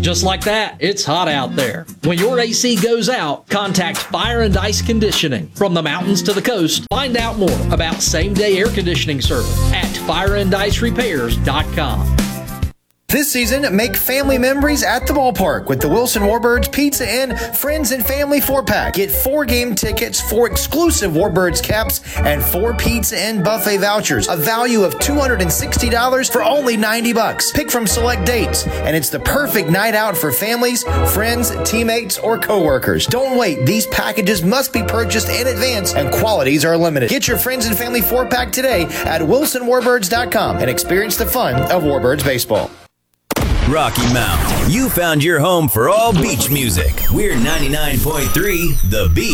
Just like that, it's hot out there. When your AC goes out, contact Fire and Ice Conditioning. From the mountains to the coast, find out more about same-day air conditioning service at fireanddicerepairs.com. This season, make family memories at the ballpark with the Wilson Warbirds Pizza Inn Friends and Family 4-pack. Get 4 game tickets, 4 exclusive Warbirds caps, and 4 Pizza Inn buffet vouchers, a value of $260 for only $90. Pick from select dates, and it's the perfect night out for families, friends, teammates, or coworkers. Don't wait. These packages must be purchased in advance, and quantities are limited. Get your Friends and Family 4-pack today at WilsonWarbirds.com and experience the fun of Warbirds baseball. Rocky Mount, you found your home for all beach music. We're 99.3 The Beach.